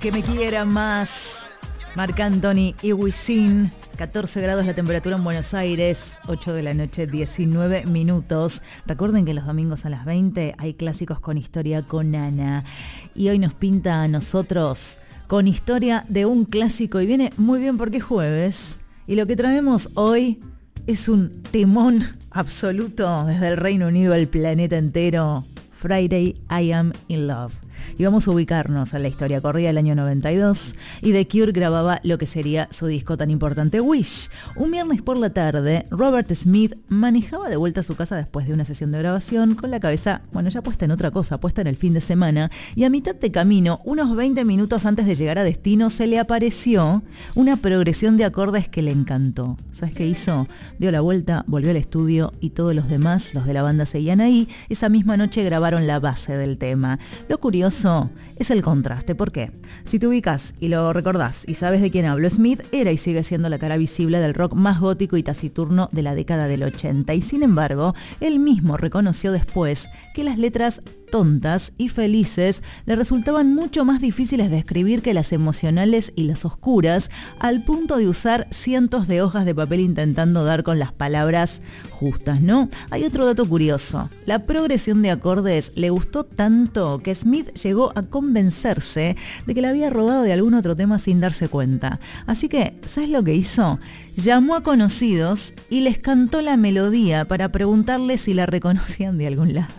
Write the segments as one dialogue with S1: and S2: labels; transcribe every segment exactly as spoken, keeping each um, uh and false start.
S1: que me quiera más. Marc Anthony y Wisin. catorce grados la temperatura en Buenos Aires, ocho de la noche, diecinueve minutos. Recuerden que los domingos a las veinte hay clásicos con historia con Ana. Y hoy nos pinta a nosotros con historia de un clásico. Y viene muy bien porque es jueves. Y lo que traemos hoy es un temón absoluto desde el Reino Unido al planeta entero. Friday, I Am in Love. Y vamos a ubicarnos en la historia. Corría el año noventa y dos y The Cure grababa lo que sería su disco tan importante, Wish. Un viernes por la tarde, Robert Smith manejaba de vuelta a su casa después de una sesión de grabación con la cabeza, bueno, ya puesta en otra cosa, puesta en el fin de semana, y a mitad de camino, unos veinte minutos antes de llegar a destino, se le apareció una progresión de acordes que le encantó. ¿Sabes qué hizo? Dio la vuelta, volvió al estudio y todos los demás, los de la banda, seguían ahí. Esa misma noche grabaron la base del tema. Lo curioso es el contraste. ¿Por qué? Si te ubicas y lo recordás y sabes de quién hablo, Smith era y sigue siendo la cara visible del rock más gótico y taciturno de la década del ochenta. Y sin embargo, él mismo reconoció después que las letras tontas y felices le resultaban mucho más difíciles de escribir que las emocionales y las oscuras, al punto de usar cientos de hojas de papel intentando dar con las palabras justas, ¿no? Hay otro dato curioso. La progresión de acordes le gustó tanto que Smith llegó a convencerse de que la había robado de algún otro tema sin darse cuenta. Así que, ¿sabes lo que hizo? Llamó a conocidos y les cantó la melodía para preguntarles si la reconocían de algún lado.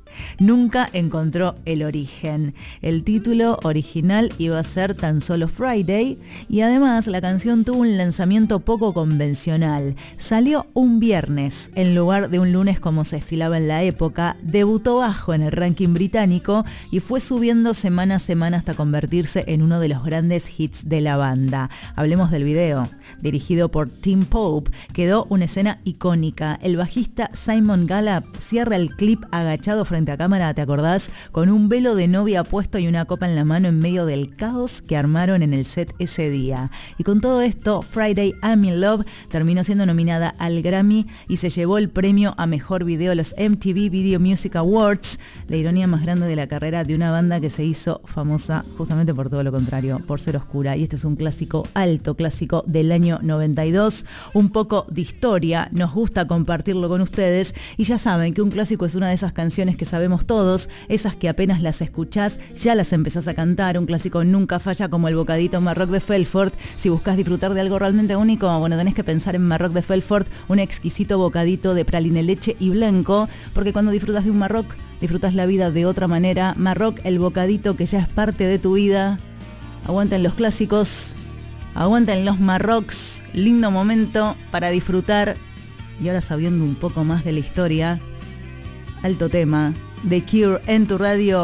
S1: Nunca encontró el origen. El título original iba a ser tan solo Friday y además la canción tuvo un lanzamiento poco convencional. Salió un viernes en lugar de un lunes como se estilaba en la época, debutó bajo en el ranking británico y fue subiendo semana a semana hasta convertirse en uno de los grandes hits de la banda. Hablemos del video. Dirigido por Tim Pope, quedó una escena icónica. El bajista Simon Gallup cierra el clip agachado frente a cámara, ¿te acordás? Con un velo de novia puesto y una copa en la mano en medio del caos que armaron en el set ese día. Y con todo esto, Friday I'm in Love terminó siendo nominada al Grammy y se llevó el premio a Mejor Video a los M T V Video Music Awards, la ironía más grande de la carrera de una banda que se hizo famosa justamente por todo lo contrario, por ser oscura. Y este es un clásico, alto clásico del año noventa y dos, un poco de historia, nos gusta compartirlo con ustedes y ya saben que un clásico es una de esas canciones que sabemos todos, esas que apenas las escuchás ya las empezás a cantar. Un clásico nunca falla, como el bocadito Marroc de Felfort. Si buscas disfrutar de algo realmente único, bueno, tenés que pensar en Marroc de Felfort, un exquisito bocadito de praline, leche y blanco, porque cuando disfrutas de un Marroc, disfrutas la vida de otra manera. Marroc, el bocadito que ya es parte de tu vida. Aguanten los clásicos, aguanten los Marrocs, lindo momento para disfrutar. Y ahora, sabiendo un poco más de la historia, alto tema, The Cure en tu radio.